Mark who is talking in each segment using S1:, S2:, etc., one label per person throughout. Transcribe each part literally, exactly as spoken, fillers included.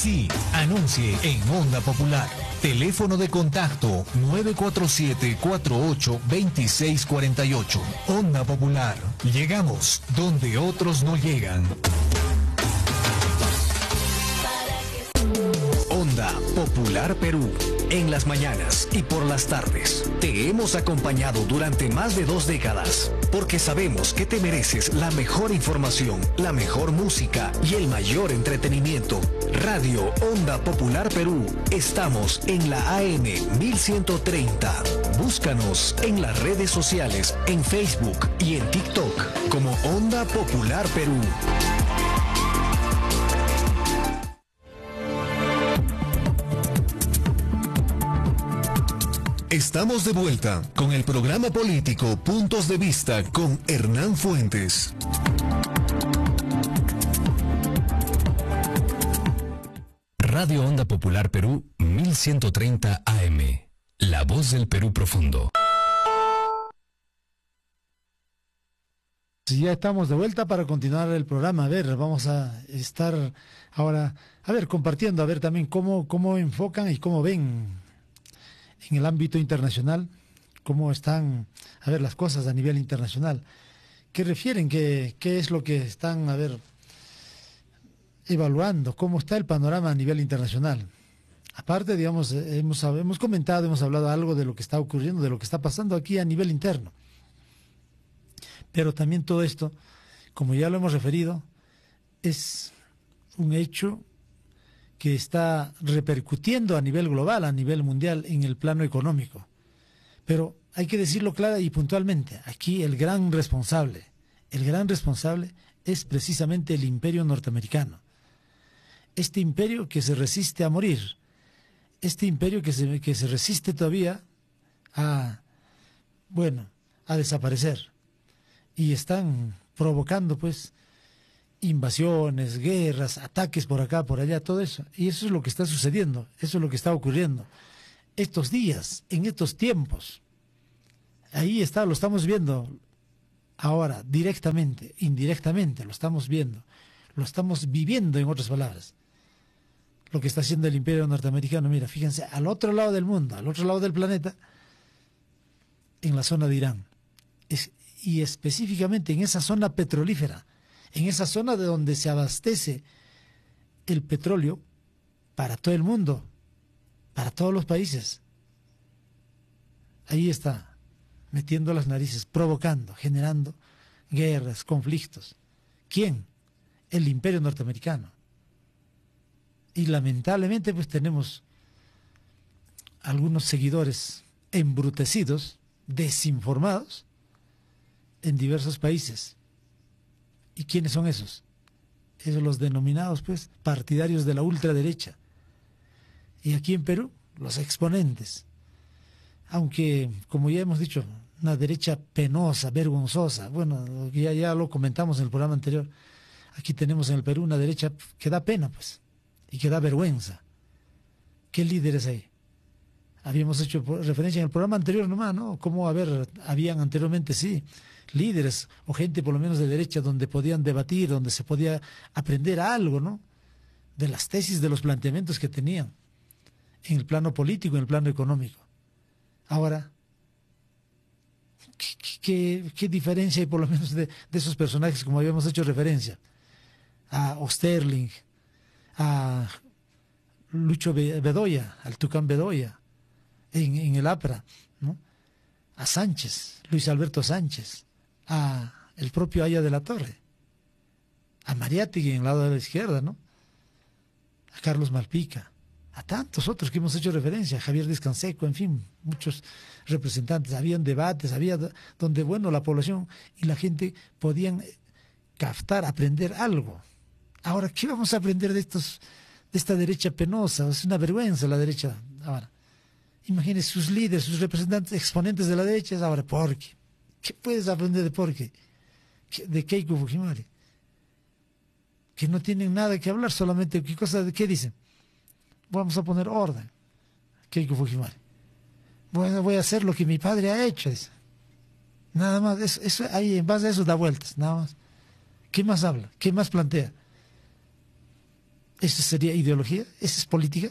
S1: Sí, anuncie en Onda Popular. Teléfono de contacto nueve cuatro siete, cuatro ocho, dos seis cuatro ocho. Onda Popular. Llegamos donde otros no llegan. Onda Popular Perú. En las mañanas y por las tardes. Te hemos acompañado durante más de dos décadas. Porque sabemos que te mereces la mejor información, la mejor música y el mayor entretenimiento. Radio Onda Popular Perú. Estamos en la A M mil ciento treinta. Búscanos en las redes sociales, en Facebook y en TikTok como Onda Popular Perú. Estamos de vuelta con el programa político Puntos de Vista con Hernán Fuentes. Radio Onda Popular Perú mil ciento treinta A M. La voz del Perú profundo.
S2: Sí, ya estamos de vuelta para continuar el programa. A ver, vamos a estar ahora, a ver, compartiendo, a ver también cómo, cómo enfocan y cómo ven en el ámbito internacional, cómo están, a ver, las cosas a nivel internacional. ¿Qué refieren? ¿Qué, qué es lo que están, a ver, evaluando? ¿Cómo está el panorama a nivel internacional? Aparte, digamos, hemos, hemos comentado, hemos hablado algo de lo que está ocurriendo, de lo que está pasando aquí a nivel interno. Pero también todo esto, como ya lo hemos referido, es un hecho que está repercutiendo a nivel global, a nivel mundial, en el plano económico. Pero hay que decirlo clara y puntualmente, aquí el gran responsable, el gran responsable es precisamente el imperio norteamericano. Este imperio que se resiste a morir, este imperio que se, que se resiste todavía a, bueno, a desaparecer. Y están provocando, pues, invasiones, guerras, ataques por acá, por allá, todo eso. Y eso es lo que está sucediendo, eso es lo que está ocurriendo. Estos días, en estos tiempos, ahí está, lo estamos viendo ahora, directamente, indirectamente, lo estamos viendo, lo estamos viviendo, en otras palabras. Lo que está haciendo el imperio norteamericano, mira, fíjense, al otro lado del mundo, al otro lado del planeta, en la zona de Irán, es, y específicamente en esa zona petrolífera, en esa zona de donde se abastece el petróleo para todo el mundo, para todos los países. Ahí está, metiendo las narices, provocando, generando guerras, conflictos. ¿Quién? El imperio norteamericano. Y lamentablemente pues tenemos algunos seguidores embrutecidos, desinformados, en diversos países. ¿Y quiénes son esos? Esos los denominados, pues, partidarios de la ultraderecha. Y aquí en Perú, los exponentes. Aunque, como ya hemos dicho, una derecha penosa, vergonzosa. Bueno, ya, ya lo comentamos en el programa anterior. Aquí tenemos en el Perú una derecha que da pena, pues, y que da vergüenza. ¿Qué líderes hay? Habíamos hecho referencia en el programa anterior nomás, ¿no? Cómo, a ver, habían anteriormente, sí, líderes o gente por lo menos de derecha donde podían debatir, donde se podía aprender algo, ¿no? De las tesis, de los planteamientos que tenían en el plano político, en el plano económico. Ahora, ¿qué, qué, qué diferencia hay por lo menos de, de esos personajes como habíamos hecho referencia? A Osterling, a Lucho Bedoya, al Tucán Bedoya, en, en el APRA, ¿no? A Sánchez, Luis Alberto Sánchez, a el propio Aya de la Torre, a Mariátegui en el lado de la izquierda, ¿no? A Carlos Malpica, a tantos otros que hemos hecho referencia, a Javier Descanseco, en fin, muchos representantes. Habían debates, había donde, bueno, la población y la gente podían captar, aprender algo. Ahora, ¿qué vamos a aprender de estos, de esta derecha penosa? Es una vergüenza la derecha ahora. Imagínense sus líderes, sus representantes, exponentes de la derecha, es ahora Porqui. ¿Qué puedes aprender de Porqui? De Keiko Fujimori. Que no tienen nada que hablar, solamente, ¿qué cosa, qué dicen? Vamos a poner orden. Keiko Fujimori. Bueno, voy a hacer lo que mi padre ha hecho, dice. Nada más, eso, eso, ahí en base a eso da vueltas, nada más. ¿Qué más habla? ¿Qué más plantea? ¿Eso sería ideología? ¿Eso es política?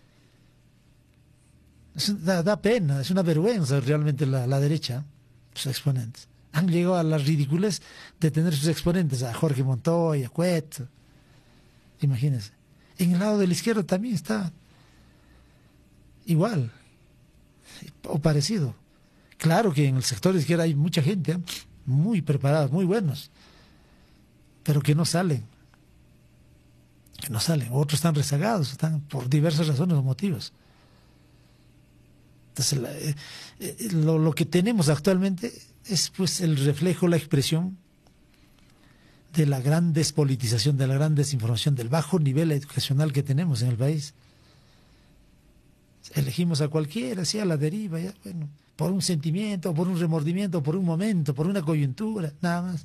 S2: Es, da, da pena, es una vergüenza realmente la, la derecha, sus exponentes. Han llegado a las ridiculez de tener sus exponentes, a Jorge Montoya, a Cueto. Imagínense. En el lado de la izquierda también está igual, o parecido. Claro que en el sector de izquierda hay mucha gente, ¿eh? Muy preparada, muy buenos, pero que no salen. Que no salen. Otros están rezagados, están por diversas razones o motivos. Entonces, la, eh, eh, lo, lo que tenemos actualmente es pues el reflejo, la expresión de la gran despolitización, de la gran desinformación, del bajo nivel educacional que tenemos en el país. Elegimos a cualquiera, así a la deriva, ya, bueno, por un sentimiento, por un remordimiento, por un momento, por una coyuntura, nada más.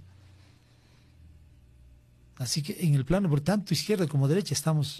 S2: Así que en el plano, por tanto izquierda como derecha, estamos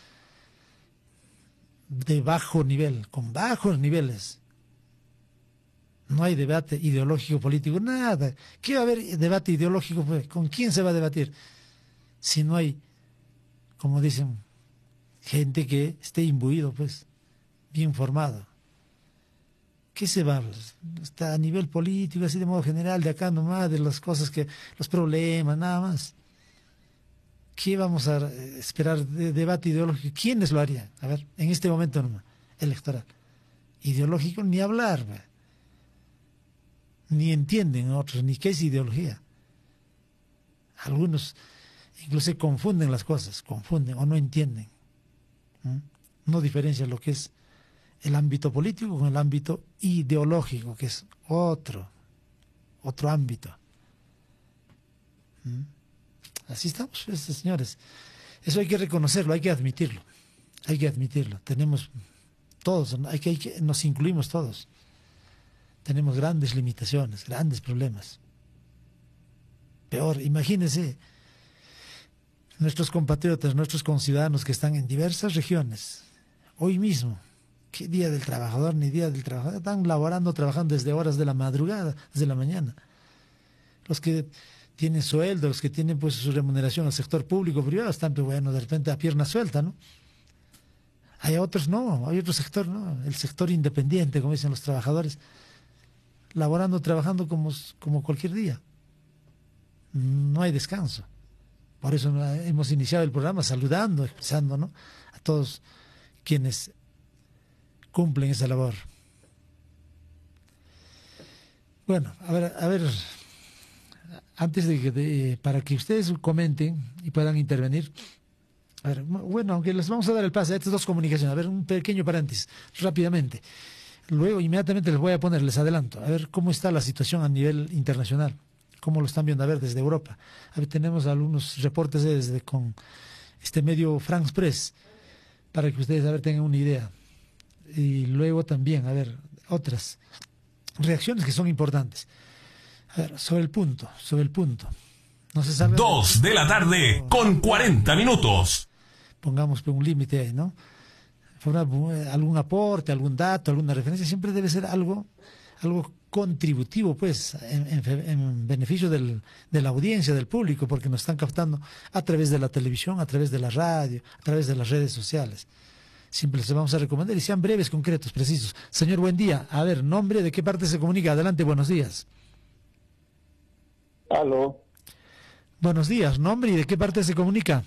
S2: de bajo nivel, con bajos niveles. No hay debate ideológico político, nada. ¿Qué va a haber debate ideológico? Pues, ¿con quién se va a debatir? Si no hay, como dicen, gente que esté imbuido, pues, bien formado. ¿Qué se va a hablar? Está a nivel político, así de modo general, de acá nomás, de las cosas que, los problemas, nada más. ¿Qué vamos a esperar de debate ideológico? ¿Quiénes lo harían? A ver, en este momento nomás, electoral. Ideológico, ni hablar, ¿ve? Ni entienden otros, ni qué es ideología. Algunos incluso confunden las cosas, confunden o no entienden. ¿Mm? No diferencian lo que es el ámbito político con el ámbito ideológico, que es otro, otro ámbito. ¿Mm? Así estamos, pues, señores. Eso hay que reconocerlo, hay que admitirlo. Hay que admitirlo. Tenemos todos, hay que, hay que, nos incluimos todos. Tenemos grandes limitaciones, grandes problemas. Peor, imagínense, nuestros compatriotas, nuestros conciudadanos que están en diversas regiones, hoy mismo, ¿qué día del trabajador ni día del trabajador? Están laborando, trabajando desde horas de la madrugada, desde la mañana. Los que tienen sueldo, los que tienen pues su remuneración al sector público, privado, están, pues, bueno, de repente a pierna suelta, ¿no? Hay otros no, hay otro sector, ¿no? El sector independiente, como dicen los trabajadores, laborando, trabajando como, como cualquier día. No hay descanso. Por eso hemos iniciado el programa saludando, expresando, ¿no?, a todos quienes cumplen esa labor. Bueno, a ver, a ver, antes de que de, para que ustedes comenten y puedan intervenir, a ver, bueno, aunque les vamos a dar el pase a estas dos comunicaciones, a ver, un pequeño paréntesis, rápidamente. Luego, inmediatamente les voy a poner, les adelanto, a ver cómo está la situación a nivel internacional, cómo lo están viendo, a ver, desde Europa. A ver, tenemos algunos reportes desde con este medio France Press, para que ustedes, a ver, tengan una idea. Y luego también, a ver, otras reacciones que son importantes. A ver, sobre el punto, sobre el punto. No se sabe.
S3: Dos de la tarde con cuarenta minutos.
S2: Pongamos un límite ahí, ¿no? Algún aporte, algún dato, alguna referencia, siempre debe ser algo, algo contributivo, pues, en, en, en beneficio del, de la audiencia, del público, porque nos están captando a través de la televisión, a través de la radio, a través de las redes sociales. Siempre les vamos a recomendar y sean breves, concretos, precisos. Señor, buen día. A ver, nombre, ¿de qué parte se comunica? Adelante, buenos días.
S4: Aló.
S2: Buenos días, nombre y de qué parte se comunica.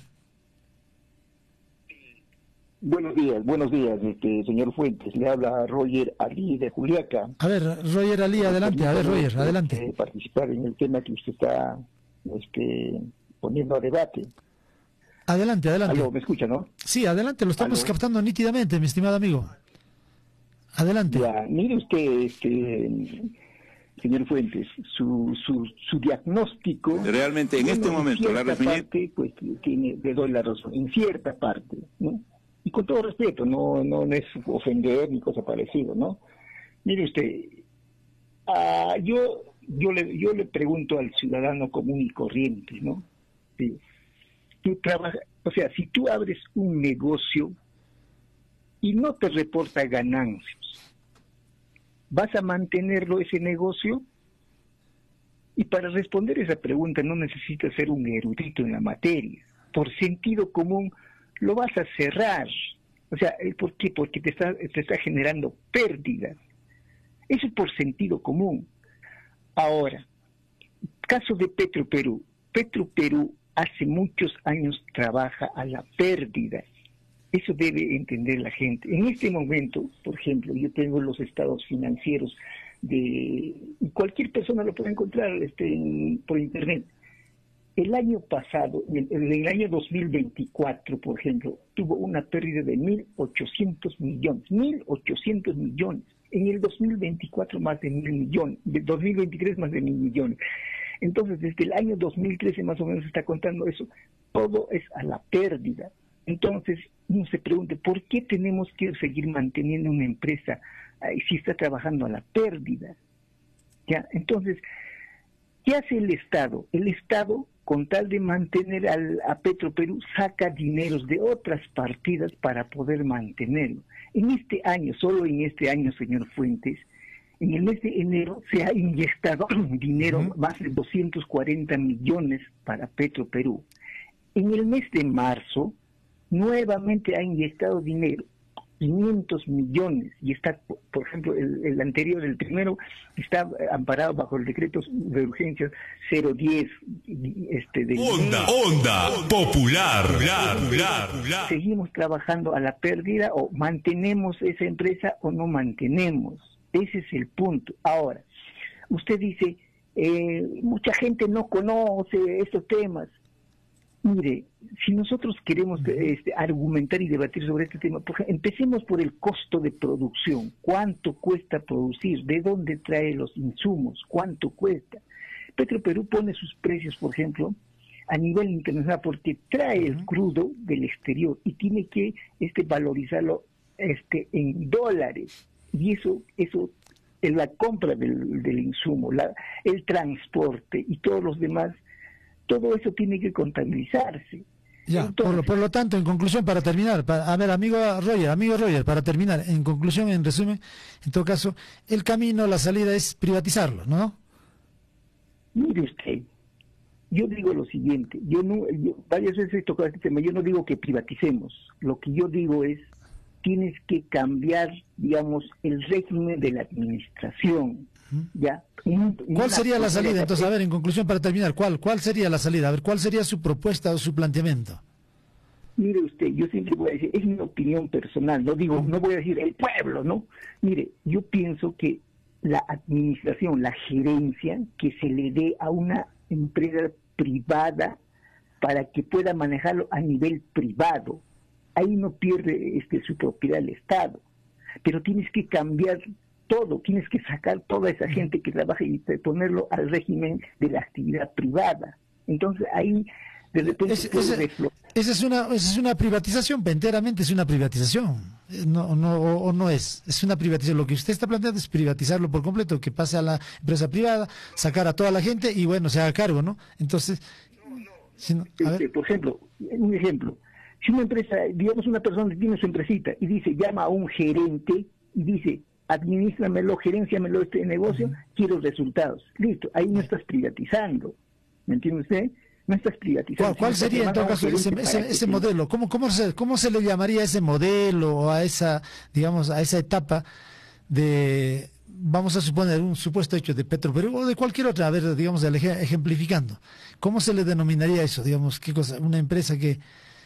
S4: Buenos días, buenos días, este, señor Fuentes. Le habla Roger Ali de Juliaca.
S2: A ver, Roger Ali, adelante. A ver, Roger, adelante.
S4: Eh, participar en el tema que usted está este, poniendo a debate.
S2: Adelante, adelante.
S4: Aló, ¿me escucha, no?
S2: Sí, adelante, lo estamos
S4: Aló.
S2: captando nítidamente, mi estimado amigo. Adelante.
S4: Ya, mire usted, este, señor Fuentes, su, su, su diagnóstico...
S5: Realmente en
S4: bueno,
S5: este momento,
S4: en
S5: la
S4: cierta
S5: refinería...
S4: parte, pues, tiene, le doy la razón, en cierta parte, ¿no? Y con todo respeto, no, no, no es ofender ni cosa parecida, ¿no? Mire usted, uh, yo, yo, le, yo le pregunto al ciudadano común y corriente, ¿no? Sí. Tú trabajas, o sea, si tú abres un negocio y no te reporta ganancias, ¿vas a mantenerlo ese negocio? Y para responder esa pregunta no necesitas ser un erudito en la materia. Por sentido común, lo vas a cerrar. O sea, ¿por qué? Porque te está, te está generando pérdidas. Eso es por sentido común. Ahora, caso de Petroperú. Petroperú hace muchos años trabaja a la pérdida. Eso debe entender la gente. En este momento, por ejemplo, yo tengo los estados financieros de... y cualquier persona lo puede encontrar este, en, por internet. El año pasado, en el, en el año dos mil veinticuatro, por ejemplo, tuvo una pérdida de mil ochocientos millones. mil ochocientos millones. En el dos mil veinticuatro más de mil millones. De dos mil veintitrés más de mil millones. Entonces, desde el año dos mil trece más o menos se está contando eso. Todo es a la pérdida. Entonces, uno se pregunta, ¿por qué tenemos que seguir manteniendo una empresa eh, si está trabajando a la pérdida? ¿Ya? Entonces, ¿qué hace el Estado? El Estado, con tal de mantener al, a Petroperú, saca dineros de otras partidas para poder mantenerlo. En este año, solo en este año, señor Fuentes, en el mes de enero se ha inyectado dinero, uh-huh. más de doscientos cuarenta millones para Petroperú. En el mes de marzo, nuevamente ha inyectado dinero, quinientos millones, y está, por ejemplo, el, el anterior, el primero, está amparado bajo el decreto de urgencia cero diez. Este, de
S3: onda, onda, popular, popular, popular, popular.
S4: Seguimos trabajando a la pérdida, o mantenemos esa empresa o no mantenemos. Ese es el punto. Ahora, usted dice, eh, mucha gente no conoce estos temas. Mire, si nosotros queremos este, argumentar y debatir sobre este tema, por, empecemos por el costo de producción. ¿Cuánto cuesta producir? ¿De dónde trae los insumos? ¿Cuánto cuesta? Petroperú pone sus precios, por ejemplo, a nivel internacional porque trae el crudo del exterior y tiene que este, valorizarlo este, en dólares. Y eso, eso es la compra del, del insumo, la, el transporte y todos los demás. Todo eso tiene que contabilizarse.
S2: Ya, Entonces, por, lo, por lo tanto, en conclusión, para terminar, para, a ver, amigo Roger, amigo Roger, para terminar, en conclusión, en resumen, en todo caso, el camino, la salida es privatizarlo, ¿no?
S4: Mire usted, yo digo lo siguiente, yo no, yo, varias veces he tocado este tema, yo no digo que privaticemos, lo que yo digo es, tienes que cambiar, digamos, el régimen de la administración. ¿Ya?
S2: ¿Cuál sería la salida? Entonces, a ver, en conclusión, para terminar, ¿cuál cuál sería la salida? A ver, ¿cuál sería su propuesta o su planteamiento?
S4: Mire usted, yo siempre voy a decir, es mi opinión personal, no digo, no voy a decir el pueblo, ¿no? Mire, yo pienso que la administración, la gerencia, que se le dé a una empresa privada para que pueda manejarlo a nivel privado. Ahí no pierde este, su propiedad el Estado, pero tienes que cambiar todo, tienes que sacar toda esa gente que trabaja y ponerlo al régimen de la actividad privada. Entonces ahí de repente
S2: es, esa, esa es una esa es una privatización, enteramente es una privatización, no no o, o no es, es una privatización. Lo que usted está planteando es privatizarlo por completo, que pase a la empresa privada, sacar a toda la gente y bueno, se haga cargo, ¿no? Entonces,
S4: no, no.
S2: Si no, a ver.
S4: Por ejemplo, un ejemplo. Si una empresa, digamos una persona tiene su empresita y dice, llama a un gerente y dice, administramelo, gerenciamelo este negocio, uh-huh. quiero resultados. Listo, ahí no estás privatizando. ¿Me entiende usted? No estás privatizando.
S2: ¿Cuál, cuál sería en todo caso ese, ese, ese modelo? ¿Cómo, cómo, se, ¿Cómo se le llamaría ese modelo o a esa, digamos, a esa etapa de, vamos a suponer, un supuesto hecho de Petroperú o de cualquier otra, a ver, digamos, ejemplificando? ¿Cómo se le denominaría eso? Digamos, ¿qué cosa? Una empresa que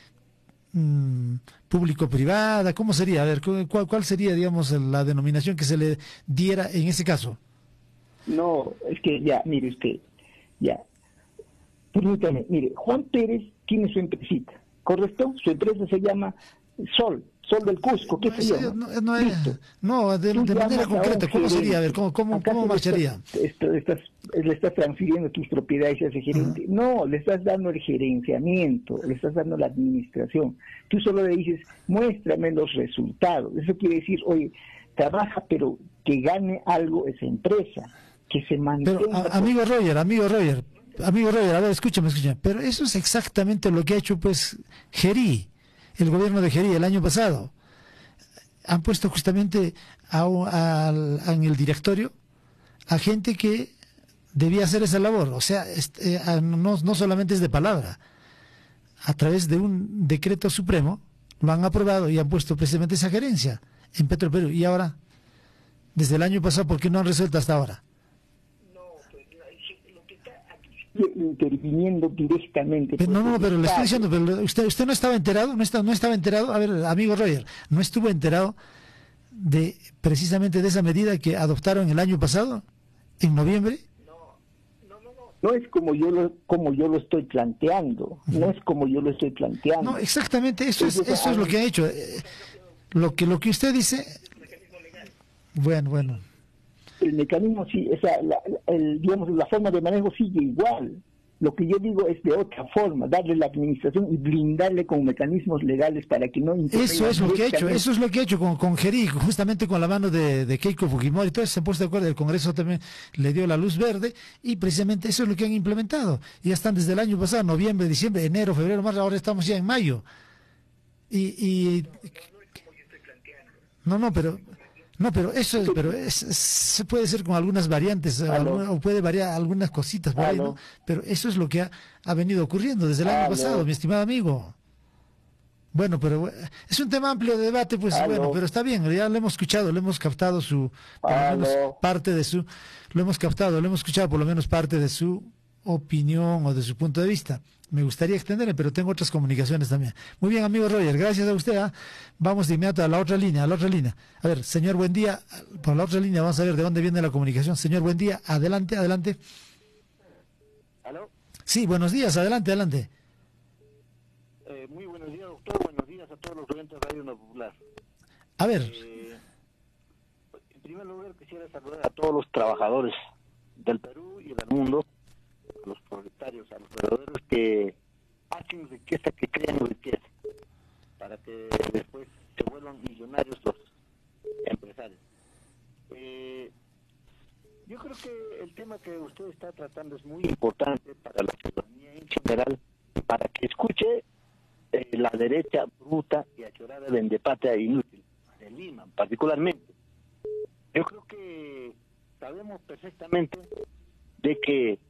S2: público-privada, ¿cómo sería? A ver, ¿cuál, ¿cuál sería, digamos, la denominación que se le diera en ese caso?
S4: No, es que ya, mire usted, ya, permítame, mire, Juan Pérez tiene su empresita, ¿correcto? Su empresa se llama Sol, Sol del Cusco, ¿qué no, se llama?
S2: No, no, es, no de, de manera concreta, ¿cómo sería? A ver, ¿cómo, cómo, cómo marcharía?
S4: Estás, estás, le estás transfiriendo tus propiedades a ese gerente. Uh-huh. No, le estás dando el gerenciamiento, le estás dando la administración. Tú solo le dices, muéstrame los resultados. Eso quiere decir, oye, trabaja, pero que gane algo esa empresa, que se mantenga.
S2: Pero, a, amigo Roger, amigo Roger, amigo Roger, a ver, escúchame, escúchame. Pero eso es exactamente lo que ha hecho, pues, Gerí. El gobierno de Gerí el año pasado han puesto justamente a, a, a, en el directorio a gente que debía hacer esa labor, o sea, este, a, no, no solamente es de palabra, a través de un decreto supremo, lo han aprobado y han puesto precisamente esa gerencia en Petroperú. Y ahora, desde el año pasado, ¿por qué no han resuelto hasta ahora?
S4: Interviniendo directamente.
S2: Pero, no, no, pero le estoy diciendo, pero usted, usted no estaba enterado, no estaba, no estaba enterado, a ver, amigo Roger, no estuvo enterado de precisamente de esa medida que adoptaron el año pasado, en noviembre.
S4: No es como yo lo, como yo lo estoy planteando, no es como yo lo estoy planteando.
S2: No, exactamente, eso es, eso es lo que ha hecho. Eh, Lo que, lo que usted dice, bueno, bueno.
S4: El mecanismo sí, o sea, la, el, digamos, la forma de manejo sigue igual. Lo que yo digo es de otra forma, darle la administración y blindarle con mecanismos legales para que no...
S2: Eso es lo que ha hecho, eso es lo que ha hecho con, con Geri, justamente con la mano de, de Keiko Fujimori. Entonces se han puesto de acuerdo, el Congreso también le dio la luz verde y precisamente eso es lo que han implementado. Ya están desde el año pasado, noviembre, diciembre, enero, febrero, marzo, ahora estamos ya en mayo. Y... y no, no, pero... No, pero eso es, pero es, es, se puede ser con algunas variantes, alguna, o puede variar algunas cositas por ahí, ¿no? Pero eso es lo que ha, ha venido ocurriendo desde el año
S4: Aló.
S2: pasado, mi estimado amigo. Bueno, pero es un tema amplio de debate, pues
S4: Aló.
S2: bueno, pero está bien, ya lo hemos escuchado, le hemos captado su, por lo menos
S4: Aló.
S2: parte de su, lo hemos captado, lo hemos escuchado por lo menos parte de su opinión o de su punto de vista. Me gustaría extenderle, pero tengo otras comunicaciones también. Muy bien, amigo Roger, gracias a usted. ¿eh? Vamos de inmediato a la otra línea, a la otra línea. A ver, señor, buen día. Por la otra línea vamos a ver de dónde viene la comunicación. Señor, buen día. Adelante, adelante.
S5: ¿Aló?
S2: Sí, buenos días. Adelante, adelante.
S5: Eh, muy buenos días, doctor. Buenos días a todos los oyentes de Radio Onda Popular.
S2: A ver.
S5: Eh, en primer lugar, quisiera saludar a todos los trabajadores del Perú y del mundo, a los proletarios, a los verdaderos que hacen riqueza, que crean riqueza, para que después se vuelvan millonarios los empresarios. Eh, yo creo que el tema que usted está tratando es muy importante para la ciudadanía en general, para que escuche eh, la derecha bruta y achorada de Endepatria inútil, de Lima particularmente. Yo creo que sabemos perfectamente de que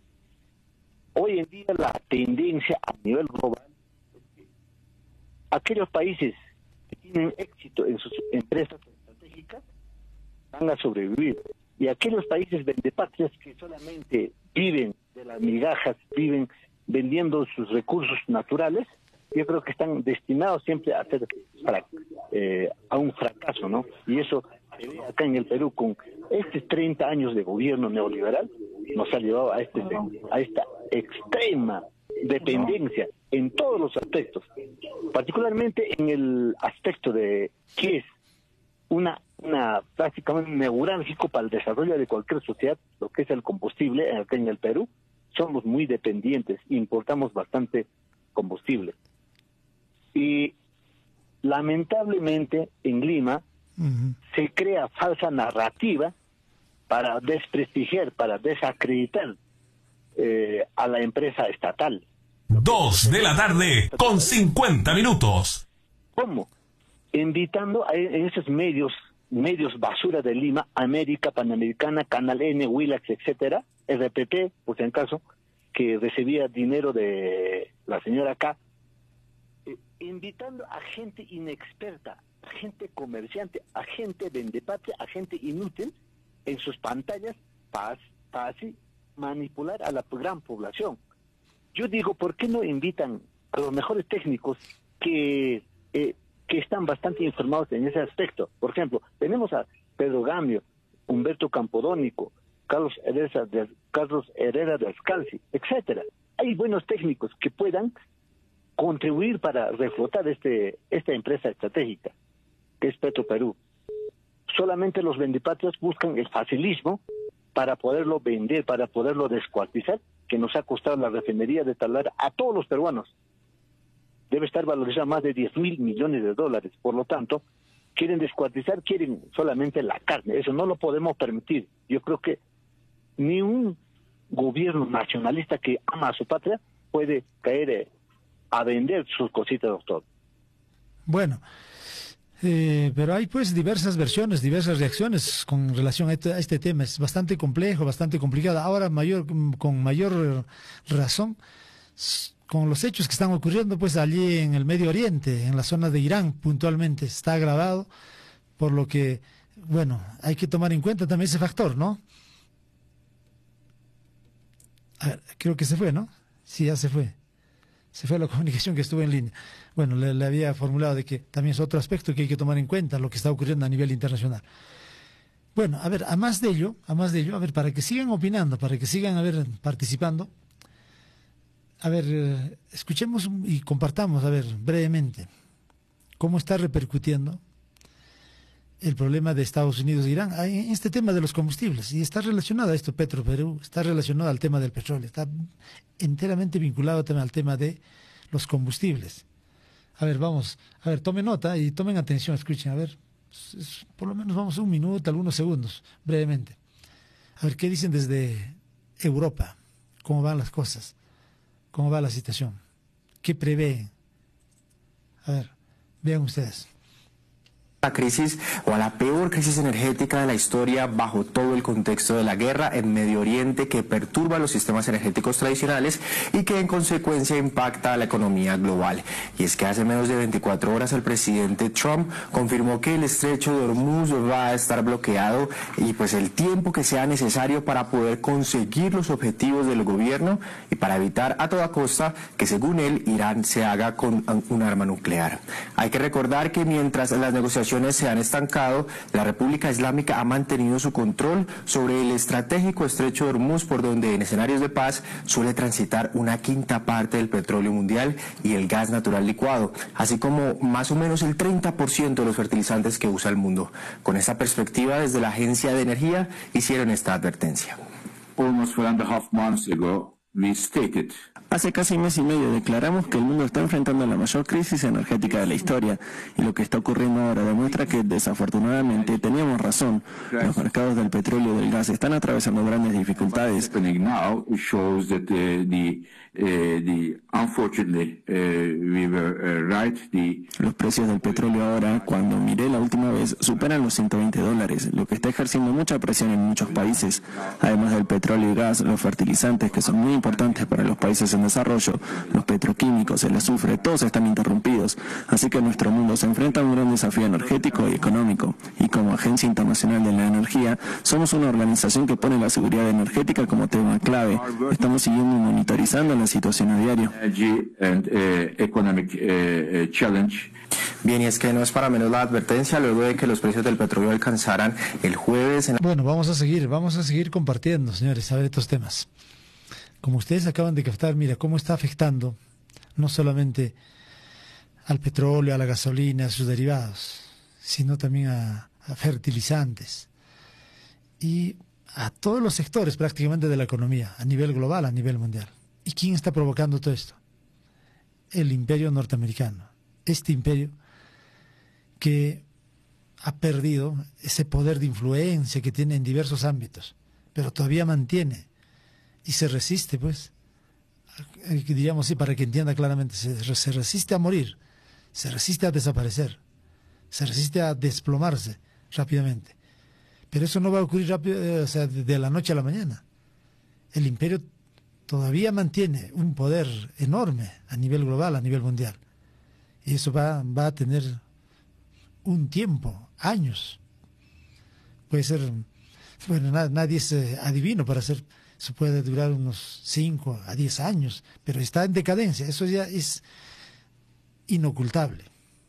S5: hoy en día la tendencia a nivel global es que aquellos países que tienen éxito en sus empresas estratégicas van a sobrevivir, y aquellos países vendepatrias que solamente viven de las migajas, viven vendiendo sus recursos naturales, yo creo que están destinados siempre a ser eh, a un fracaso, ¿no? Y eso se ve acá en el Perú con estos treinta años de gobierno neoliberal, nos ha llevado a, este, a esta extrema dependencia en todos los aspectos, particularmente en el aspecto de que es una, una prácticamente neurálgico para el desarrollo de cualquier sociedad, lo que es el combustible acá en el Perú. Somos muy dependientes, importamos bastante combustible. Y lamentablemente en Lima uh-huh. se crea falsa narrativa para desprestigiar, para desacreditar eh, a la empresa estatal.
S3: Dos de la tarde con cincuenta minutos.
S5: ¿Cómo? Invitando a, en esos medios, medios basura de Lima, América, Panamericana, Canal N, Willax, etcétera, R P P, por si en caso, que recibía dinero de la señora K, eh, invitando a gente inexperta, a gente comerciante, a gente vendepatria, a gente inútil en sus pantallas para, para así manipular a la gran población. Yo digo, ¿por qué no invitan a los mejores técnicos que eh, que están bastante informados en ese aspecto? Por ejemplo, tenemos a Pedro Gamio, Humberto Campodónico, Carlos Herrera de, Carlos Herrera de Ascalci, etcétera. Hay buenos técnicos que puedan contribuir para reflotar este esta empresa estratégica, que es Petroperú. Solamente los vendepatrias buscan el facilismo para poderlo vender, para poderlo descuartizar, que nos ha costado la refinería de Talara a todos los peruanos. Debe estar valorizada más de diez mil millones de dólares. Por lo tanto, quieren descuartizar, quieren solamente la carne. Eso no lo podemos permitir. Yo creo que ni un gobierno nacionalista que ama a su patria puede caer eh, a vender sus cositas, doctor.
S2: Bueno, eh, pero hay pues diversas versiones, diversas reacciones con relación a este, a este tema. Es bastante complejo, bastante complicado. Ahora mayor, con mayor razón, con los hechos que están ocurriendo pues allí en el Medio Oriente, en la zona de Irán puntualmente, está agravado, por lo que, bueno, hay que tomar en cuenta también ese factor, ¿no? A ver, creo que se fue, ¿no? Sí, ya se fue. Se fue la comunicación que estuvo en línea. Bueno, le, le había formulado de que también es otro aspecto que hay que tomar en cuenta, lo que está ocurriendo a nivel internacional. Bueno, a ver, a más de ello, a más de ello, a ver, para que sigan opinando, para que sigan, a ver, participando, a ver, eh, escuchemos y compartamos, a ver, brevemente, cómo está repercutiendo el problema de Estados Unidos e Irán en este tema de los combustibles. Y está relacionado a esto, Petro Perú, está relacionado al tema del petróleo, está enteramente vinculado también al tema de los combustibles. A ver, vamos, a ver, tomen nota y tomen atención, escuchen, a ver, es, por lo menos vamos un minuto, algunos segundos, brevemente. A ver, ¿qué dicen desde Europa? ¿Cómo van las cosas? ¿Cómo va la situación? ¿Qué prevén? A ver, vean ustedes.
S6: La crisis o a la peor crisis energética de la historia bajo todo el contexto de la guerra en Medio Oriente que perturba los sistemas energéticos tradicionales y que en consecuencia impacta a la economía global. Y es que hace menos de veinticuatro horas el presidente Trump confirmó que el estrecho de Hormuz va a estar bloqueado y pues el tiempo que sea necesario para poder conseguir los objetivos del gobierno y para evitar a toda costa que según él Irán se haga con un arma nuclear. Hay que recordar que mientras las negociaciones se han estancado, la República Islámica ha mantenido su control sobre el estratégico estrecho de Hormuz, por donde en escenarios de paz suele transitar una quinta parte del petróleo mundial y el gas natural licuado, así como más o menos el treinta por ciento de los fertilizantes que usa el mundo. Con esta perspectiva, desde la Agencia de Energía hicieron esta advertencia.
S7: Almost four and a half months ago, we stated
S8: Hace casi mes y medio declaramos que el mundo está enfrentando la mayor crisis energética de la historia y lo que está ocurriendo ahora demuestra que desafortunadamente teníamos razón. Los mercados del petróleo y del gas están atravesando grandes dificultades. Los precios del petróleo ahora, cuando miré la última vez, superan los ciento veinte dólares, lo que está ejerciendo mucha presión en muchos países. Además del petróleo y gas, los fertilizantes, que son muy importantes para los países en desarrollo, los petroquímicos, el azufre, todos están interrumpidos. Así que nuestro mundo se enfrenta a un gran desafío energético y económico. Y como Agencia Internacional de la Energía, somos una organización que pone la seguridad energética como tema clave. Estamos siguiendo y monitorizando la situación a diario.
S6: Bien, y es que no es para menos la advertencia luego de que los precios del petróleo alcanzaran el jueves. En la...
S2: Bueno, vamos a seguir, vamos a seguir compartiendo, señores, a ver estos temas. Como ustedes acaban de captar, mira cómo está afectando no solamente al petróleo, a la gasolina, a sus derivados, sino también a, a fertilizantes y a todos los sectores prácticamente de la economía, a nivel global, a nivel mundial. ¿Y quién está provocando todo esto? El imperio norteamericano. Este imperio que ha perdido ese poder de influencia que tiene en diversos ámbitos, pero todavía mantiene y se resiste, pues, diríamos así, para que entienda claramente, se, se resiste a morir, se resiste a desaparecer, se resiste a desplomarse rápidamente. Pero eso no va a ocurrir rápido, o sea, de la noche a la mañana. El imperio todavía mantiene un poder enorme a nivel global, a nivel mundial. Y eso va, va a tener un tiempo, años. Puede ser, bueno, na, nadie es eh, adivino para hacer, eso puede durar unos cinco a diez años, pero está en decadencia, eso ya es inocultable.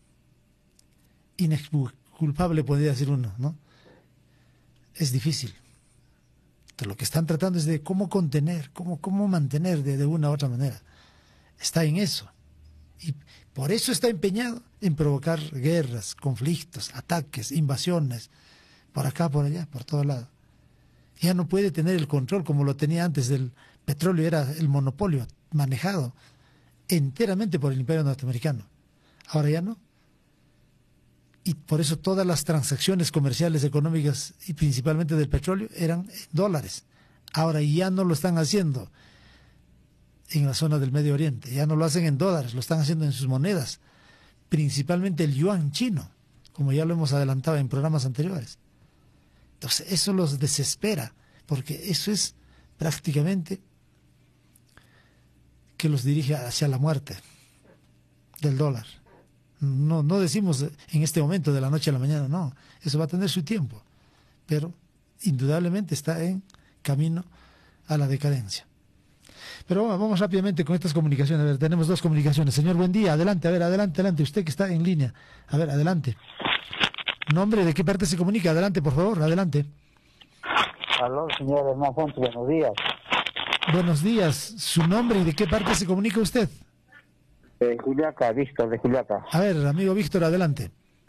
S2: Inexculpable podría decir uno, ¿no? Es difícil. Entonces, lo que están tratando es de cómo contener, cómo, cómo mantener de, de una u otra manera. Está en eso. Y por eso está empeñado en provocar guerras, conflictos, ataques, invasiones, por acá, por allá, por todos lados. Ya no puede tener el control como lo tenía antes del petróleo, era el monopolio manejado enteramente por el imperio norteamericano. Ahora ya no. Y por eso todas las transacciones comerciales, económicas y principalmente del petróleo eran en dólares. Ahora ya no lo están haciendo en la zona del Medio Oriente, ya no lo hacen en dólares, lo están haciendo en sus monedas, principalmente el yuan chino, como ya lo hemos adelantado en programas anteriores. Entonces eso los desespera, porque eso es prácticamente que los dirige hacia la muerte del dólar. No, no decimos en este momento de la noche a la mañana, no, eso va a tener su tiempo, pero indudablemente está en camino a la decadencia. Pero vamos, vamos rápidamente con estas comunicaciones. A ver, tenemos dos comunicaciones. Señor, buen día, adelante, a ver, adelante, adelante, usted que está en línea, a ver, adelante. ¿Nombre de qué parte se comunica? Adelante, por favor, adelante.
S9: Aló, señor Hernán Fuentes, buenos días.
S2: Buenos días, ¿su nombre y de qué parte se comunica usted?
S9: De Juliaca, Víctor, de Juliaca.
S2: A ver, amigo Víctor, adelante.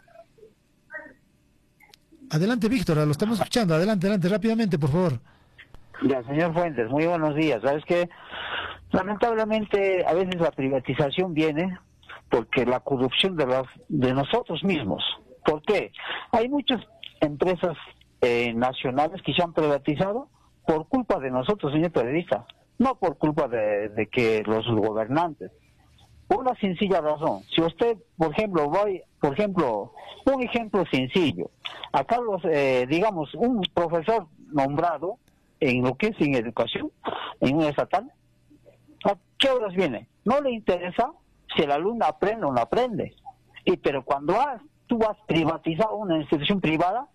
S2: Adelante, Víctor, lo estamos escuchando. Adelante, adelante, rápidamente, por favor.
S9: Ya, señor Fuentes, muy buenos días. ¿Sabes qué? Lamentablemente, a veces la privatización viene porque la corrupción de, las, de nosotros mismos. ¿Por qué? Hay muchas empresas eh, nacionales que se han privatizado por culpa de nosotros, señor periodista. No por culpa de, de que los gobernantes. Por una sencilla razón. Si usted, por ejemplo, voy, por ejemplo, un ejemplo sencillo. Acá los, eh, digamos, un profesor nombrado en lo que es en educación, en un estatal, ¿a qué horas viene? No le interesa si el alumno aprende o no aprende. Y pero cuando has, tú has privatizado una institución privada,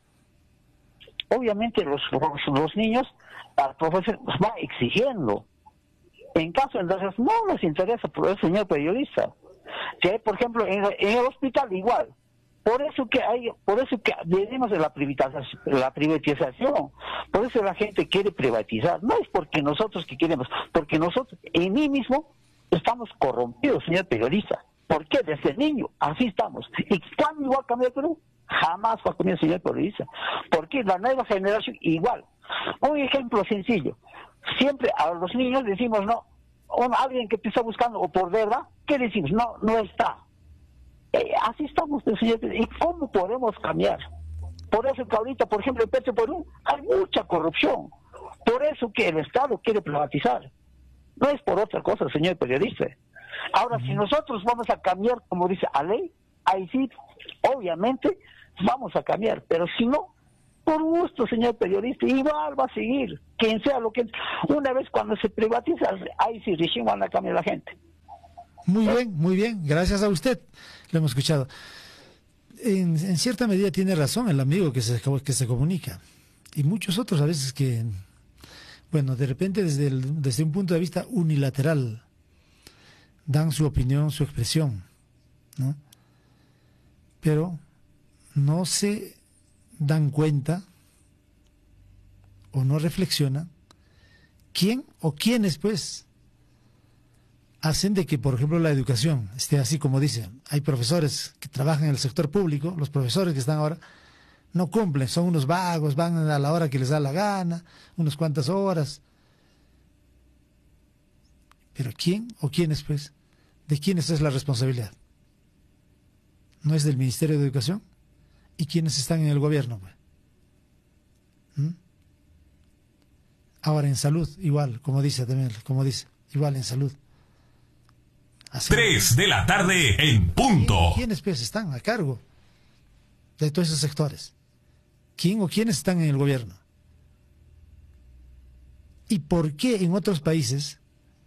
S9: obviamente los, los, los niños, al profesor va exigiendo. En caso de entonces no les interesa por el señor periodista. Si hay, por ejemplo, en, en el hospital igual. Por eso que hay, por eso que venimos de la privatización, la privatización. Por eso la gente quiere privatizar. No es porque nosotros que queremos, porque nosotros en mí mismo estamos corrompidos, señor periodista. ¿Por qué? Desde niño, así estamos. ¿Y cuándo va a cambiar Perú? Jamás va a cambiar, señor periodista. Porque la nueva generación igual. Un ejemplo sencillo. Siempre a los niños decimos no, o alguien que te está buscando o por verdad, ¿qué decimos? No, no está. Eh, así estamos, señor. ¿Y cómo podemos cambiar? Por eso que ahorita, por ejemplo, en Petro Perú hay mucha corrupción. Por eso que el Estado quiere privatizar. No es por otra cosa, señor periodista. Ahora, si nosotros vamos a cambiar, como dice la ley, ahí sí, obviamente, vamos a cambiar. Pero si no, por gusto, señor periodista, igual va a seguir. Quien sea lo que... Una vez cuando se privatiza, ahí sí recién van a cambiar la gente.
S2: Muy bien, muy bien. Gracias a usted. Lo hemos escuchado. En, en cierta medida tiene razón el amigo que se, que se comunica. Y muchos otros a veces que, bueno, de repente desde, el, desde un punto de vista unilateral, dan su opinión, su expresión, ¿no? Pero no se dan cuenta o no reflexionan quién o quiénes, pues, hacen de que, por ejemplo, la educación esté así como dicen. Hay profesores que trabajan en el sector público, los profesores que están ahora no cumplen, son unos vagos, van a la hora que les da la gana, unas cuantas horas. Pero ¿quién o quiénes, pues? ¿De quiénes es la responsabilidad? ¿No es del Ministerio de Educación? ¿Y quiénes están en el gobierno, pues? ¿Mm? Ahora en salud, igual, como dice también, como dice, igual en salud.
S3: Así Tres de la tarde en punto.
S2: ¿Quiénes pues están a cargo de todos esos sectores? ¿Quién o quiénes están en el gobierno? ¿Y por qué en otros países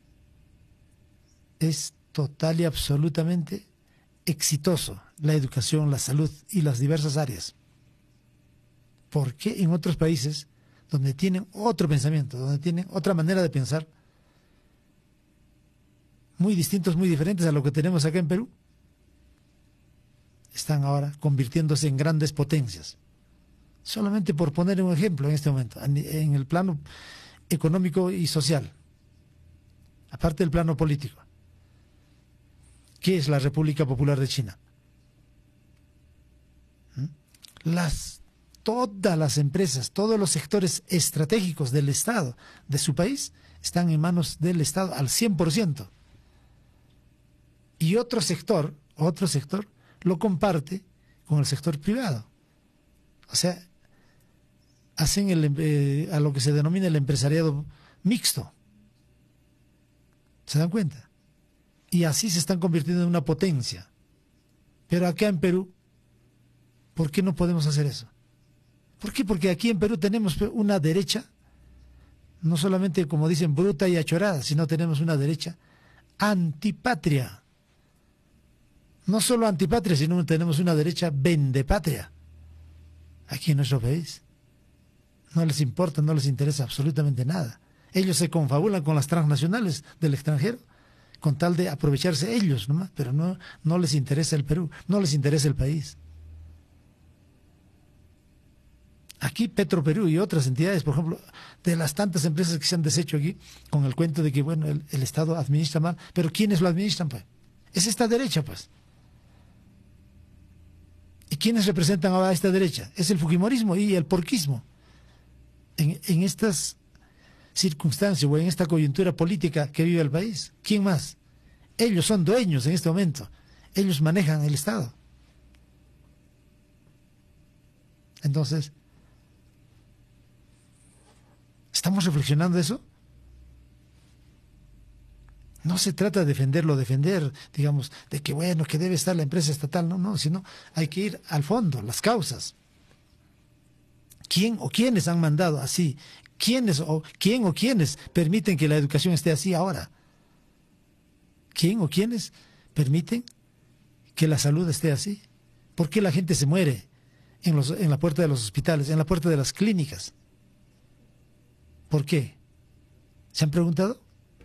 S2: es total y absolutamente exitoso la educación, la salud y las diversas áreas? ¿Por qué en otros países donde tienen otro pensamiento, donde tienen otra manera de pensar, muy distintos, muy diferentes a lo que tenemos acá en Perú, están ahora convirtiéndose en grandes potencias? Solamente por poner un ejemplo en este momento, en el plano económico y social, aparte del plano político. ¿Qué es la República Popular de China? ¿Mm? Las, todas las empresas, todos los sectores estratégicos del Estado, de su país, están en manos del Estado al cien por ciento. Y otro sector, otro sector, lo comparte con el sector privado. O sea, hacen el, eh, a lo que se denomina el empresariado mixto. ¿Se dan cuenta? Y así se están convirtiendo en una potencia. Pero acá en Perú, ¿por qué no podemos hacer eso? ¿Por qué? Porque aquí en Perú tenemos una derecha, no solamente como dicen bruta y achorada, sino tenemos una derecha antipatria. No solo antipatria, sino tenemos una derecha vendepatria aquí en nuestro país. No les importa, no les interesa absolutamente nada. Ellos se confabulan con las transnacionales del extranjero con tal de aprovecharse ellos nomás, pero no, no les interesa el Perú, no les interesa el país. Aquí Petroperú y otras entidades, por ejemplo, de las tantas empresas que se han deshecho aquí, con el cuento de que, bueno, el, el Estado administra mal, pero ¿quiénes lo administran, pues? Es esta derecha, pues. ¿Y quiénes representan ahora a esta derecha? Es el fujimorismo y el porquismo. En, en estas circunstancias o en esta coyuntura política que vive el país, ¿quién más? Ellos son dueños en este momento. Ellos manejan el Estado. Entonces, ¿estamos reflexionando eso? No se trata de defenderlo, defender, digamos, de que bueno, que debe estar la empresa estatal, no, no, sino hay que ir al fondo, las causas. ¿Quién o quiénes han mandado así? ¿Quiénes o quién o quiénes permiten que la educación esté así ahora? ¿Quién o quiénes permiten que la salud esté así? ¿Por qué la gente se muere en los, en la puerta de los hospitales, en la puerta de las clínicas? ¿Por qué? ¿Se han preguntado?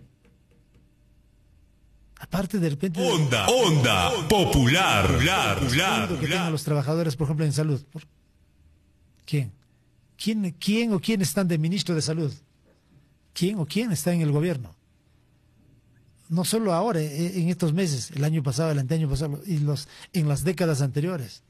S2: Aparte de repente...
S3: Onda, de, onda, onda popular, popular, popular,
S2: que tengan los trabajadores, por ejemplo, en salud. ¿Por? ¿Quién? ¿Quién? ¿Quién o quién están de ministro de salud? ¿Quién o quién está en el gobierno? No solo ahora, en estos meses, el año pasado, el anteaño pasado, y los, en las décadas anteriores.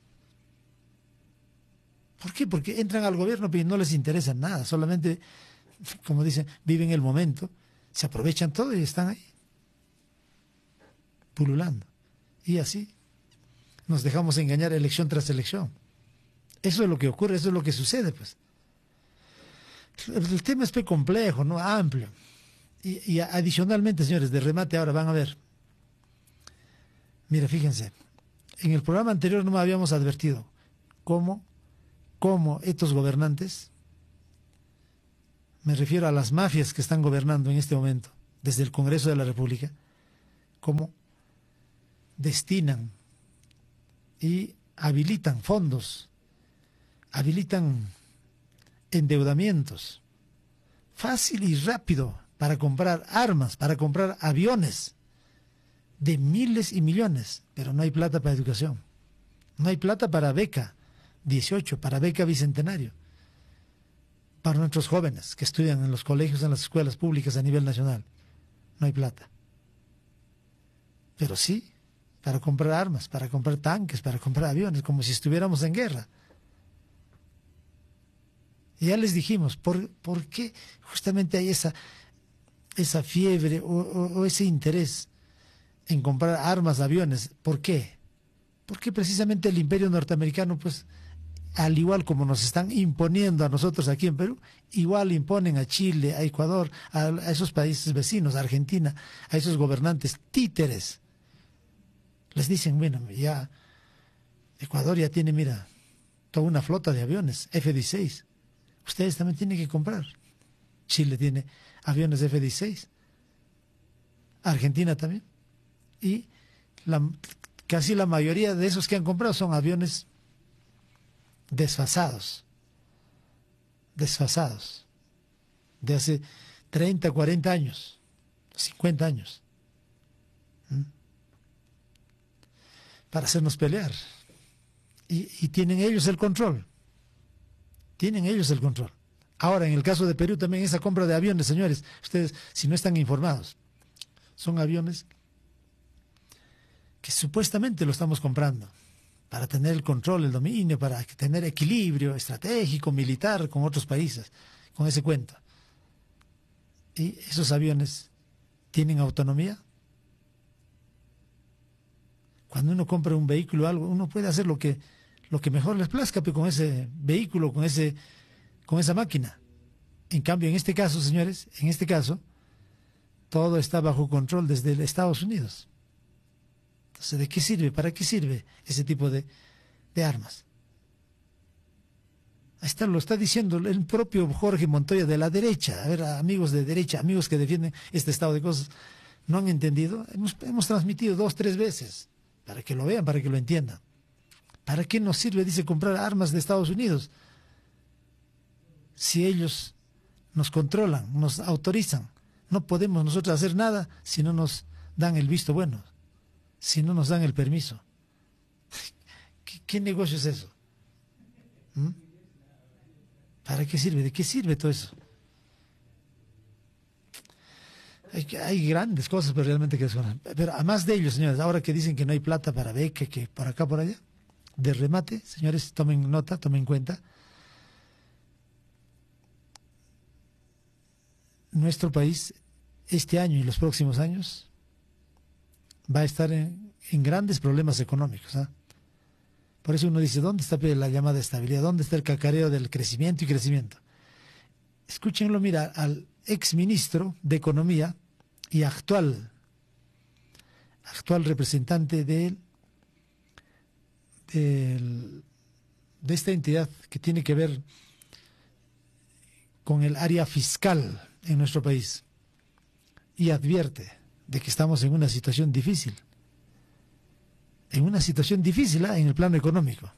S2: ¿Por qué? Porque entran al gobierno pero no les interesa nada, solamente, como dicen, viven el momento, se aprovechan todo y están ahí, pululando. Y así nos dejamos engañar elección tras elección. Eso es lo que ocurre, eso es lo que sucede, pues. El tema es muy complejo, ¿no? Amplio. Y, y adicionalmente, señores, de remate ahora van a ver. Mira, fíjense, en el programa anterior no me habíamos advertido cómo, cómo estos gobernantes, me refiero a las mafias que están gobernando en este momento, desde el Congreso de la República, cómo destinan y habilitan fondos, habilitan endeudamientos, fácil y rápido, para comprar armas, para comprar aviones de miles y millones, pero no hay plata para educación, no hay plata para beca dieciocho, para beca bicentenario, para nuestros jóvenes que estudian en los colegios, en las escuelas públicas a nivel nacional, no hay plata. Pero sí, para comprar armas, para comprar tanques, para comprar aviones, como si estuviéramos en guerra. Y ya les dijimos, ¿por, por qué justamente hay esa, esa fiebre o, o, o ese interés en comprar armas, aviones? ¿Por qué? Porque precisamente el imperio norteamericano, pues, al igual como nos están imponiendo a nosotros aquí en Perú, igual imponen a Chile, a Ecuador, a, a esos países vecinos, a Argentina, a esos gobernantes títeres. Les dicen, bueno, ya Ecuador ya tiene, mira, toda una flota de aviones F dieciséis. Ustedes también tienen que comprar. Chile tiene aviones F dieciséis. Argentina también. Y la, casi la mayoría de esos que han comprado son aviones desfasados. Desfasados. De hace treinta, cuarenta años. cincuenta años. ¿Mm? Para hacernos pelear. Y, y tienen ellos el control. Tienen ellos el control. Ahora, en el caso de Perú también esa compra de aviones, señores, ustedes, si no están informados, son aviones que supuestamente lo estamos comprando para tener el control, el dominio, para tener equilibrio estratégico, militar con otros países, con ese cuento. ¿Y esos aviones tienen autonomía? Cuando uno compra un vehículo o algo, uno puede hacer lo que lo que mejor les plazca, pero con ese vehículo, con ese, con esa máquina. En cambio, en este caso, señores, en este caso, todo está bajo control desde Estados Unidos. Entonces, ¿de qué sirve? ¿Para qué sirve ese tipo de, de armas? Ahí está, lo está diciendo el propio Jorge Montoya de la derecha. A ver, amigos de derecha, amigos que defienden este estado de cosas, no han entendido. Hemos, hemos transmitido dos, tres veces, para que lo vean, para que lo entiendan. ¿Para qué nos sirve, dice, comprar armas de Estados Unidos? Si ellos nos controlan, nos autorizan. No podemos nosotros hacer nada si no nos dan el visto bueno, si no nos dan el permiso. ¿Qué, qué negocio es eso? ¿Mm? ¿Para qué sirve? ¿De qué sirve todo eso? Hay, hay grandes cosas, pero realmente que desconocen. Pero además de ellos, señores, ahora que dicen que no hay plata para beca, que por acá, por allá, de remate, señores, tomen nota, tomen cuenta. Nuestro país, este año y los próximos años, va a estar en, en grandes problemas económicos. ¿eh? Por eso uno dice, ¿dónde está la llamada estabilidad? ¿Dónde está el cacareo del crecimiento y crecimiento? Escúchenlo, mira, al exministro de Economía y actual, actual representante de, de, de esta entidad que tiene que ver con el área fiscal en nuestro país, y advierte de que estamos en una situación difícil, en una situación difícil ¿eh? en el plano económico.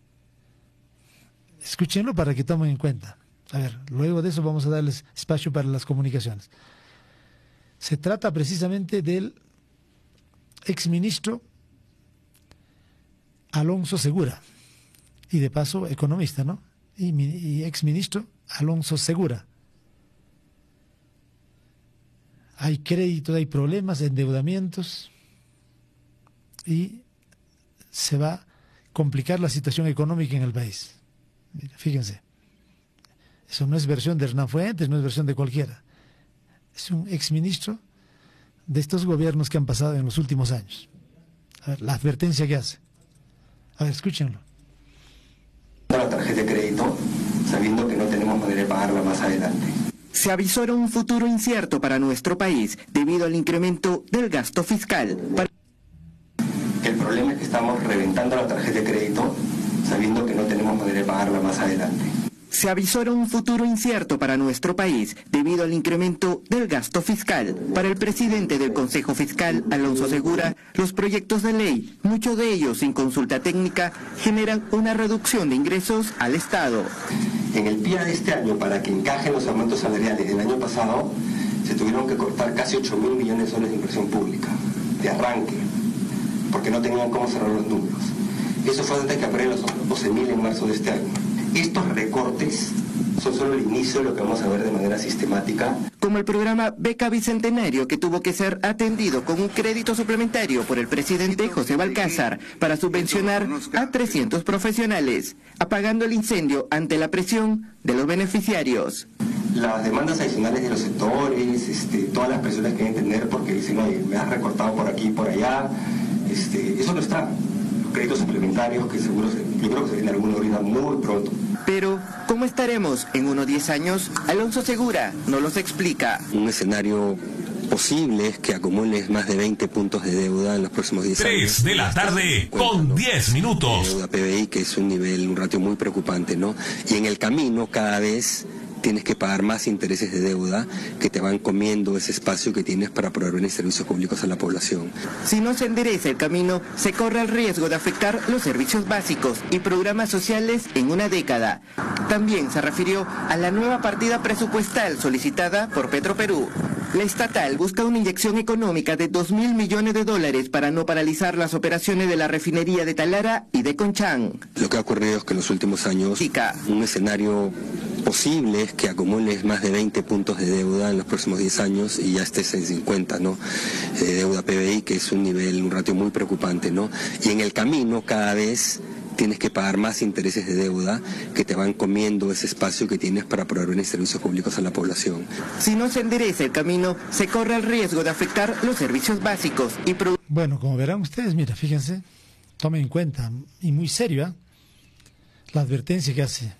S2: Escúchenlo para que tomen en cuenta. A ver, luego de eso vamos a darles espacio para las comunicaciones. Se trata precisamente del exministro Alonso Segura, y de paso economista, ¿no? Y, y exministro Alonso Segura. Hay créditos, hay problemas, endeudamientos, y se va a complicar la situación económica en el país. Mira, fíjense. Eso no es versión de Hernán Fuentes, no es versión de cualquiera. Es un exministro de estos gobiernos que han pasado en los últimos años. A ver, la advertencia que hace. A ver, escúchenlo.
S10: La tarjeta de crédito, sabiendo que no tenemos manera de pagarla más adelante.
S11: Se avisora un futuro incierto para nuestro país debido al incremento del gasto fiscal. Para...
S10: El problema es que estamos reventando la tarjeta de crédito, sabiendo que no tenemos manera de pagarla más adelante.
S11: Se avisora un futuro incierto para nuestro país debido al incremento del gasto fiscal. Para el presidente del Consejo Fiscal, Alonso Segura, los proyectos de ley, muchos de ellos sin consulta técnica, generan una reducción de ingresos al Estado.
S10: En el P I A de este año, para que encajen los aumentos salariales del año pasado, se tuvieron que cortar casi ocho mil millones de soles de inversión pública, de arranque, porque no tenían cómo cerrar los números. Eso fue antes de que abrieran los doce mil en marzo de este año. Estos recortes son solo el inicio de lo que vamos a ver de manera sistemática.
S11: Como el programa Beca Bicentenario, que tuvo que ser atendido con un crédito suplementario por el presidente José Balcázar para subvencionar a trescientos profesionales, apagando el incendio ante la presión de los beneficiarios.
S10: Las demandas adicionales de los sectores, este, todas las personas que deben tener porque dicen, oye, me has recortado por aquí y por allá, este, eso no está. Créditos suplementarios que seguro, se, yo creo que se viene alguna ahorita muy pronto.
S11: Pero, ¿cómo estaremos en unos diez años? Alonso Segura nos los explica.
S10: Un escenario posible es que acumules más de veinte puntos de deuda en los próximos diez años.
S3: tres de la tarde con diez minutos.
S10: Deuda P B I, que es un nivel, un ratio muy preocupante, ¿no? Y en el camino cada vez tienes que pagar más intereses de deuda que te van comiendo ese espacio que tienes para proveer servicios públicos a la población.
S11: Si no se endereza el camino, se corre el riesgo de afectar los servicios básicos y programas sociales en una década. También se refirió a la nueva partida presupuestal solicitada por Petroperú. La estatal busca una inyección económica de dos mil millones de dólares para no paralizar las operaciones de la refinería de Talara y de Conchán.
S10: Lo que ha ocurrido es que en los últimos años
S11: Chica.
S10: un escenario posible es que acumules más de veinte puntos de deuda en los próximos diez años y ya estés en cincuenta, ¿no? De deuda P B I, que es un nivel, un ratio muy preocupante, ¿no? Y en el camino cada vez tienes que pagar más intereses de deuda que te van comiendo ese espacio que tienes para proveer servicios públicos a la población.
S11: Si no se endereza el camino, se corre el riesgo de afectar los servicios básicos y... Pro...
S2: Bueno, como verán ustedes, mira, fíjense, tomen en cuenta, y muy serio, ¿eh? la advertencia que hace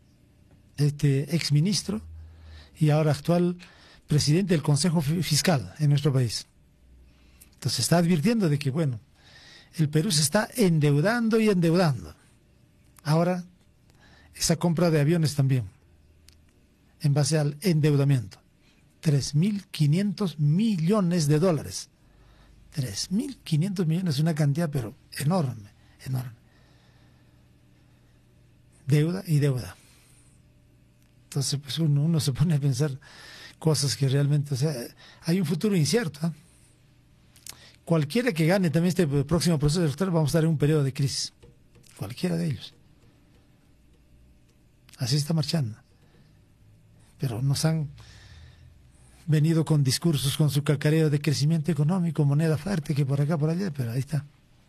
S2: este exministro y ahora actual presidente del Consejo Fiscal en nuestro país. Entonces está advirtiendo de que, bueno, el Perú se está endeudando y endeudando. Ahora, esa compra de aviones también, en base al endeudamiento. tres mil quinientos millones de dólares. tres mil quinientos millones es una cantidad, pero enorme, enorme. Deuda y deuda. Entonces, pues uno, uno se pone a pensar cosas que realmente, o sea, hay un futuro incierto, ¿eh? Cualquiera que gane también este próximo proceso electoral, vamos a estar en un periodo de crisis. Cualquiera de ellos. Así está marchando. Pero nos han venido con discursos, con su cacareo de crecimiento económico, moneda fuerte, que por acá, por allá, pero ahí está.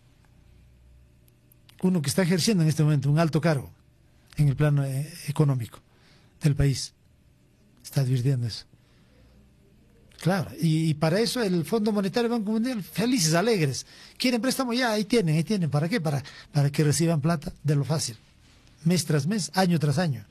S2: Uno que está ejerciendo en este momento un alto cargo en el plano eh, económico del país está advirtiendo eso. Claro, y, y para eso el Fondo Monetario y el Banco Mundial, felices, alegres. ¿Quieren préstamo? Ya, ahí tienen, ahí tienen. ¿Para qué? Para, para que reciban plata de lo fácil. Mes tras mes, año tras año.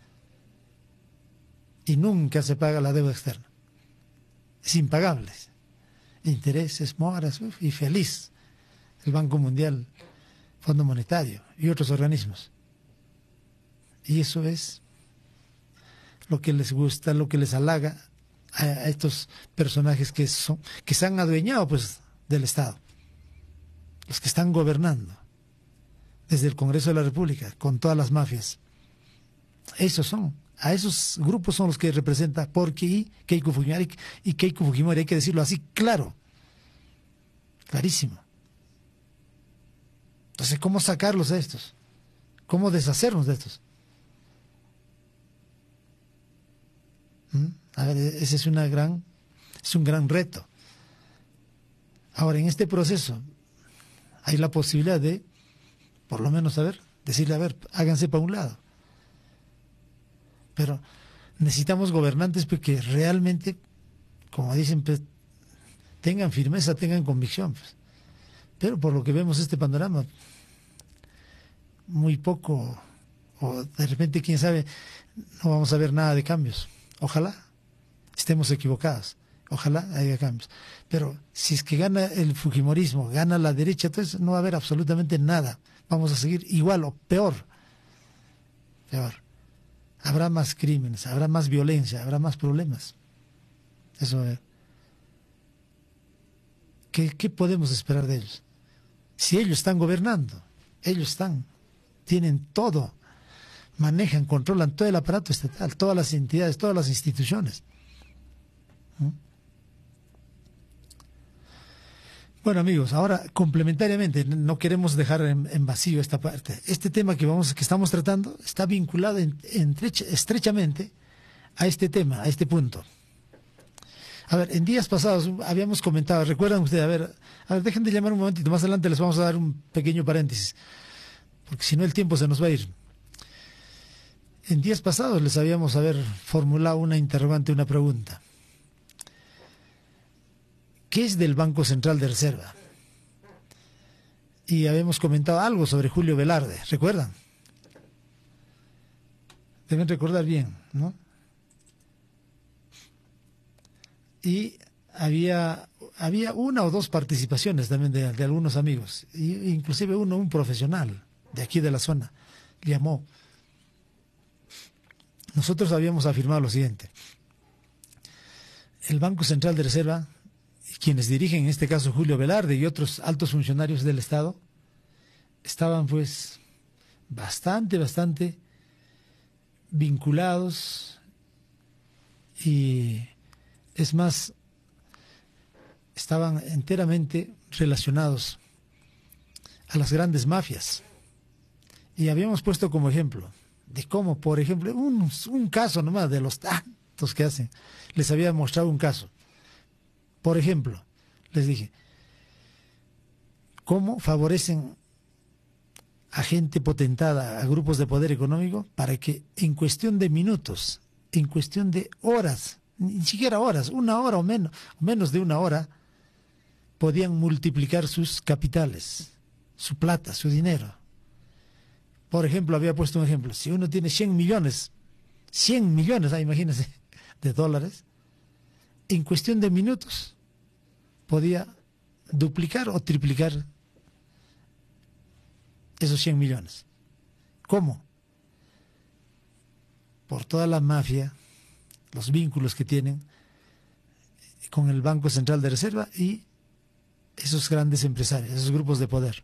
S2: Y nunca se paga la deuda externa. Es impagable. Intereses, moras, uf, y feliz. El Banco Mundial, Fondo Monetario y otros organismos. Y eso es lo que les gusta, lo que les halaga a estos personajes que son, que se han adueñado pues del Estado, los que están gobernando desde el Congreso de la República con todas las mafias. Esos son, a esos grupos son los que representa Porky y Keiko Fujimori, y Keiko Fujimori, hay que decirlo así, claro, clarísimo. Entonces, ¿cómo sacarlos a estos? ¿Cómo deshacernos de estos? ¿Mm? A ver, ese es una gran, es un gran reto. Ahora, en este proceso hay la posibilidad de, por lo menos, a ver, decirle, a ver, háganse para un lado. Pero necesitamos gobernantes que realmente, como dicen, pues, tengan firmeza, tengan convicción. Pues. Pero por lo que vemos este panorama, muy poco, o de repente, quién sabe, no vamos a ver nada de cambios. Ojalá estemos equivocados, ojalá haya cambios. Pero si es que gana el fujimorismo, gana la derecha, entonces no va a haber absolutamente nada. Vamos a seguir igual o peor. Peor. Habrá más crímenes, habrá más violencia, habrá más problemas. Eso va a haber. ¿Qué, qué podemos esperar de ellos? Si ellos están gobernando, ellos están, tienen todo, manejan, controlan todo el aparato estatal, todas las entidades, todas las instituciones. ¿Mm? Bueno, amigos, ahora complementariamente, no queremos dejar en, en vacío esta parte. Este tema que vamos, que estamos tratando está vinculado en, entre, estrechamente a este tema, a este punto. A ver, en días pasados habíamos comentado, recuerdan ustedes, a ver, a ver, dejen de llamar un momentito, más adelante les vamos a dar un pequeño paréntesis, porque si no el tiempo se nos va a ir. En días pasados les habíamos haber formulado una interrogante, una pregunta. ¿Qué es del Banco Central de Reserva? Y habíamos comentado algo sobre Julio Velarde, ¿recuerdan? Deben recordar bien, ¿no? Y había, había una o dos participaciones también de, de algunos amigos, y, inclusive uno, un profesional de aquí de la zona, llamó. Nosotros habíamos afirmado lo siguiente: el Banco Central de Reserva, quienes dirigen en este caso Julio Velarde y otros altos funcionarios del Estado, estaban pues bastante, bastante vinculados y es más, estaban enteramente relacionados a las grandes mafias. Y habíamos puesto como ejemplo de cómo, por ejemplo, un, un caso nomás de los tantos que hacen, les había mostrado un caso. Por ejemplo, les dije, cómo favorecen a gente potentada, a grupos de poder económico, para que en cuestión de minutos, en cuestión de horas, ni siquiera horas, una hora o menos, menos de una hora, podían multiplicar sus capitales, su plata, su dinero. Por ejemplo, había puesto un ejemplo, si uno tiene cien millones, cien millones, ah, imagínense, de dólares, en cuestión de minutos podía duplicar o triplicar esos cien millones. ¿Cómo? Por toda la mafia, los vínculos que tienen con el Banco Central de Reserva y esos grandes empresarios, esos grupos de poder.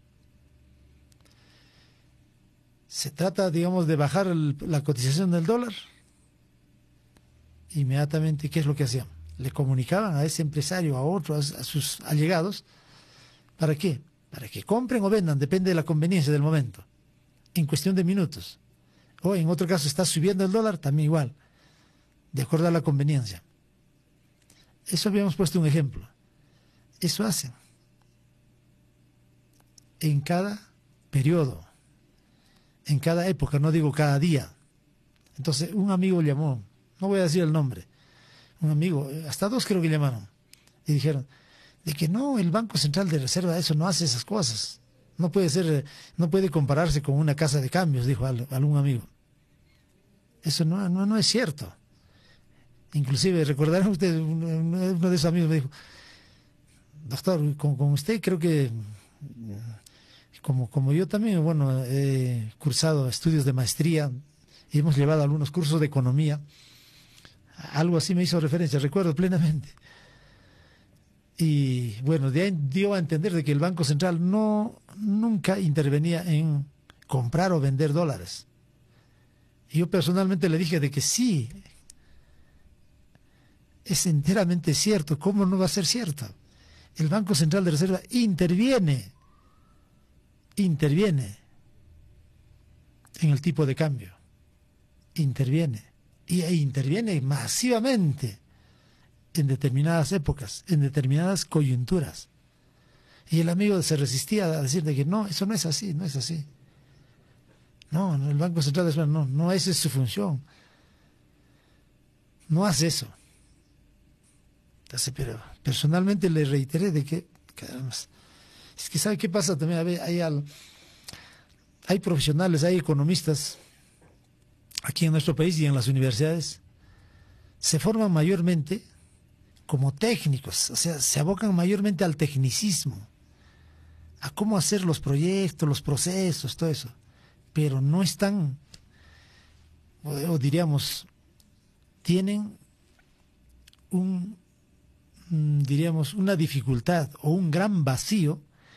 S2: Se trata, digamos, de bajar el, la cotización del dólar. Inmediatamente, ¿qué es lo que hacían? Le comunicaban a ese empresario, a otros, a, a sus allegados. ¿Para qué? Para que compren o vendan, depende de la conveniencia del momento, en cuestión de minutos. O en otro caso está subiendo el dólar, también igual, de acuerdo a la conveniencia. Eso habíamos puesto un ejemplo. Eso hacen en cada periodo, en cada época, no digo cada día. Entonces un amigo llamó, no voy a decir el nombre, un amigo, hasta dos creo que llamaron, y dijeron de que no, el Banco Central de Reserva eso no hace esas cosas, no puede ser, no puede compararse con una casa de cambios, dijo algún amigo. Eso no, no, no es cierto. Inclusive recordarán ustedes, uno de esos amigos me dijo, doctor, con, con usted creo que como, como yo también, bueno, he cursado estudios de maestría y hemos llevado algunos cursos de economía, algo así me hizo referencia, recuerdo plenamente. Y bueno, de ahí dio a entender de que el Banco Central no nunca intervenía en comprar o vender dólares. Y yo personalmente le dije de que sí, es enteramente cierto. ¿Cómo no va a ser cierto? El Banco Central de Reserva interviene, interviene en el tipo de cambio, interviene, y e interviene masivamente en determinadas épocas, en determinadas coyunturas. Y el amigo se resistía a decir de que no, eso no es así, no es así. No, el Banco Central de Reserva no, no, esa es su función. No hace eso. Entonces, pero personalmente le reiteré de que, caramba, es que ¿sabe qué pasa también? A ver, hay, al, hay profesionales, hay economistas aquí en nuestro país y en las universidades, se forman mayormente como técnicos, o sea, se abocan mayormente al tecnicismo, a cómo hacer los proyectos, los procesos, todo eso, pero no están, o, o diríamos, tienen un, diríamos, una dificultad o un gran vacío